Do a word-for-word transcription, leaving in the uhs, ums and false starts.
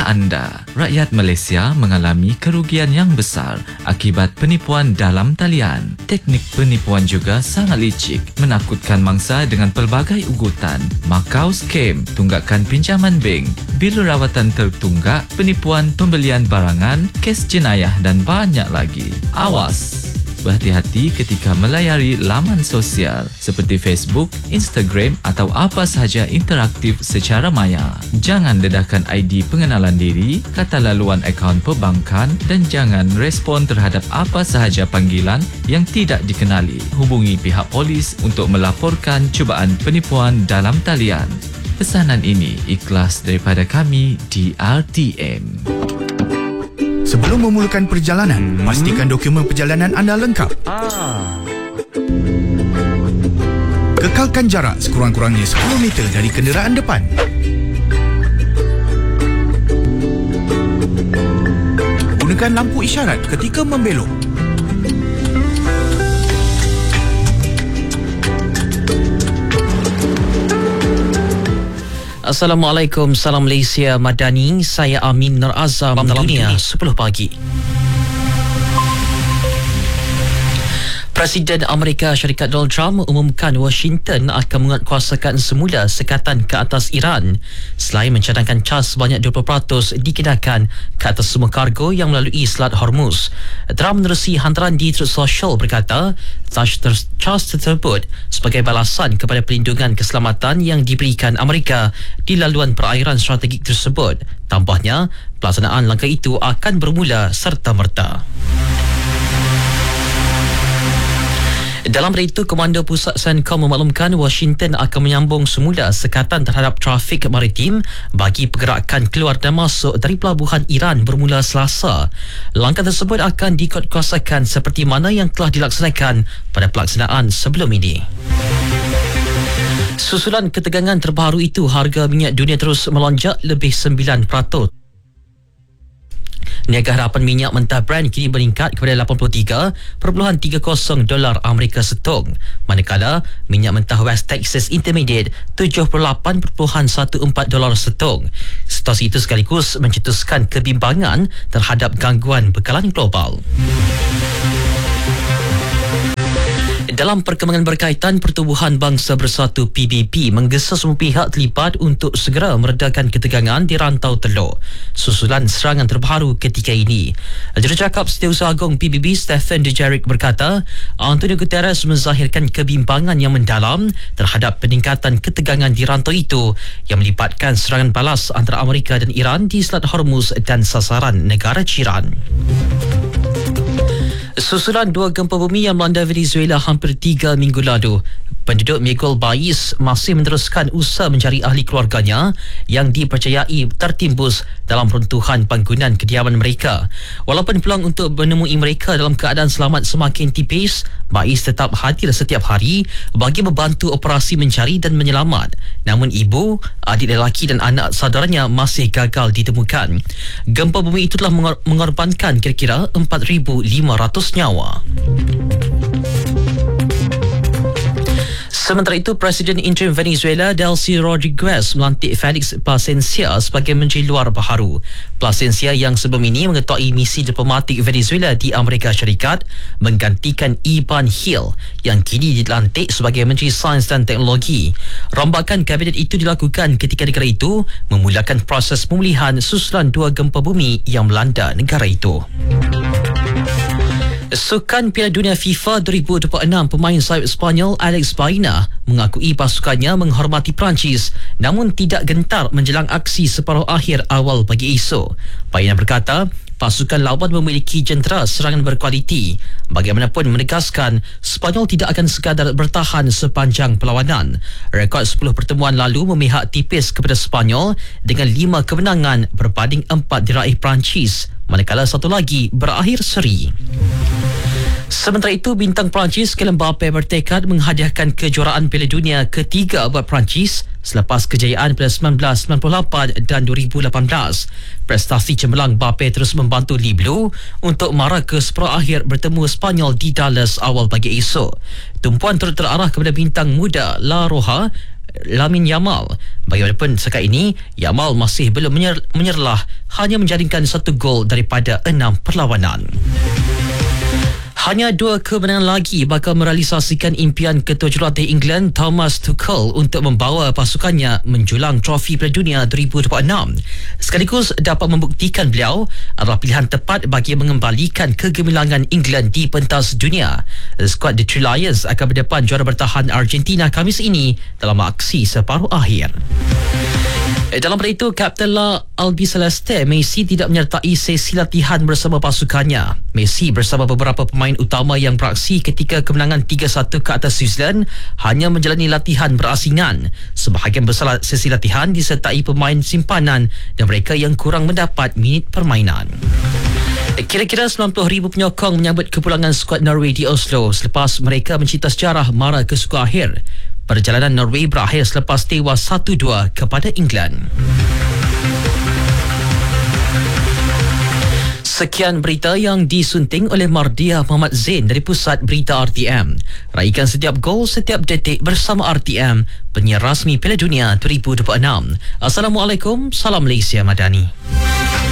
Tahukah anda, rakyat Malaysia mengalami kerugian yang besar akibat penipuan dalam talian. Teknik penipuan juga sangat licik, menakutkan mangsa dengan pelbagai ugutan. Macau Scam, tunggakan pinjaman bank, bil rawatan tertunggak, penipuan pembelian barangan, kes jenayah dan banyak lagi. Awas! Berhati-hati ketika melayari laman sosial seperti Facebook, Instagram atau apa sahaja interaktif secara maya. Jangan dedahkan I D pengenalan diri, kata laluan akaun perbankan dan jangan respon terhadap apa sahaja panggilan yang tidak dikenali. Hubungi pihak polis untuk melaporkan cubaan penipuan dalam talian. Pesanan ini ikhlas daripada kami di R T M. Sebelum memulakan perjalanan, hmm. pastikan dokumen perjalanan anda lengkap. Ah. Kekalkan jarak sekurang-kurangnya sepuluh meter dari kenderaan depan. Gunakan lampu isyarat ketika membelok. Assalamualaikum, salam Malaysia Madani. Saya Amin Nur Azam dalam Dunia sepuluh pagi. Presiden Amerika Syarikat Donald Trump umumkan Washington akan menguatkuasakan semula sekatan ke atas Iran selain mencadangkan cas sebanyak dua puluh peratus dikenakan ke atas semua kargo yang melalui Selat Hormuz. Trump menerusi hantaran di Truth Social berkata, cas tersebut sebagai balasan kepada perlindungan keselamatan yang diberikan Amerika di laluan perairan strategik tersebut. Tambahnya, pelaksanaan langkah itu akan bermula serta-merta. Dalam pada itu, Komando Pusat CENTCOM memaklumkan Washington akan menyambung semula sekatan terhadap trafik maritim bagi pergerakan keluar dan masuk dari pelabuhan Iran bermula Selasa. Langkah tersebut akan dikuatkuasakan seperti mana yang telah dilaksanakan pada pelaksanaan sebelum ini. Susulan ketegangan terbaru itu, harga minyak dunia terus melonjak lebih sembilan peratus. Niaga harapan minyak mentah Brent kini meningkat kepada lapan puluh tiga perpuluhan tiga kosong dolar Amerika setong, manakala minyak mentah West Texas Intermediate tujuh puluh lapan perpuluhan empat belas dolar setong. Situasi itu sekaligus mencetuskan kebimbangan terhadap gangguan bekalan global. Dalam perkembangan berkaitan, Pertubuhan Bangsa Bersatu P B B menggesa semua pihak terlibat untuk segera meredakan ketegangan di Rantau Teluk susulan serangan terbaru ketika ini. Jurucakap Setiausaha Agung P B B Stephen Dujarric berkata, Antonio Guterres menzahirkan kebimbangan yang mendalam terhadap peningkatan ketegangan di rantau itu yang melibatkan serangan balas antara Amerika dan Iran di Selat Hormuz dan sasaran negara jiran. Susulan dua gempa bumi yang melanda Venezuela hampir tiga minggu lalu, penduduk Miguel Bais masih meneruskan usaha mencari ahli keluarganya yang dipercayai tertimbus dalam runtuhan bangunan kediaman mereka. Walaupun peluang untuk menemui mereka dalam keadaan selamat semakin tipis, Bais tetap hadir setiap hari bagi membantu operasi mencari dan menyelamat. Namun ibu, adik lelaki dan anak saudaranya masih gagal ditemukan. Gempa bumi itu telah mengor- mengorbankan kira-kira empat ribu lima ratus nyawa. Sementara itu, Presiden Interim Venezuela Delcy Rodriguez melantik Felix Plasencia sebagai Menteri Luar baharu. Plasencia yang sebelum ini mengetuai misi diplomatik Venezuela di Amerika Syarikat menggantikan Ivan Hill yang kini dilantik sebagai Menteri Sains dan Teknologi. Rombakan kabinet itu dilakukan ketika negara itu memulakan proses pemulihan susulan dua gempa bumi yang melanda negara itu. Sukan Piala Dunia FIFA dua ribu dua puluh enam, pemain sayap Sepanyol Alex Baena mengakui pasukannya menghormati Perancis namun tidak gentar menjelang aksi separuh akhir awal pagi esok. Baena berkata, pasukan lawan memiliki jentera serangan berkualiti. Bagaimanapun menegaskan, Sepanyol tidak akan sekadar bertahan sepanjang perlawanan. Rekod sepuluh pertemuan lalu memihak tipis kepada Sepanyol dengan lima kemenangan berbanding empat diraih Perancis, manakala satu lagi berakhir seri. Sementara itu, bintang Perancis Kylian Mbappe bertekad menghadiahkan kejuaraan Piala Dunia ketiga buat Perancis selepas kejayaan pada seribu sembilan ratus sembilan puluh lapan dan dua ribu lapan belas. Prestasi cemerlang Mbappe terus membantu Le Bleu untuk mara ke separuh akhir bertemu Sepanyol di Dallas awal pagi esok. Tumpuan turut terarah kepada bintang muda La Roja Lamine Yamal. Bagaimanapun sekat ini, Yamal masih belum menyer- menyerlah, hanya menjaringkan satu gol daripada enam perlawanan. Hanya dua kemenangan lagi bakal merealisasikan impian ketua jurulatih England Thomas Tuchel untuk membawa pasukannya menjulang trofi Piala Dunia dua ribu dua puluh enam. Sekaligus dapat membuktikan beliau adalah pilihan tepat bagi mengembalikan kegemilangan England di pentas dunia. Skuad The Three Lions akan berdepan juara bertahan Argentina Khamis ini dalam aksi separuh akhir. Dalam pada itu, Kapten La Albi Celeste, Messi tidak menyertai sesi latihan bersama pasukannya. Messi bersama beberapa pemain utama yang beraksi ketika kemenangan tiga satu ke atas New Zealand hanya menjalani latihan berasingan. Sebahagian besar sesi latihan disertai pemain simpanan dan mereka yang kurang mendapat minit permainan. Kira-kira sembilan puluh ribu penyokong menyambut kepulangan skuad Norway di Oslo selepas mereka mencipta sejarah mara ke suku akhir. Perjalanan Norway berakhir selepas tewas satu dua kepada England. Sekian berita yang disunting oleh Mardia Muhammad Zain dari Pusat Berita R T M. Raikan setiap gol, setiap detik bersama R T M, penyiar rasmi Piala Dunia dua ribu dua puluh enam. Assalamualaikum, salam Malaysia Madani.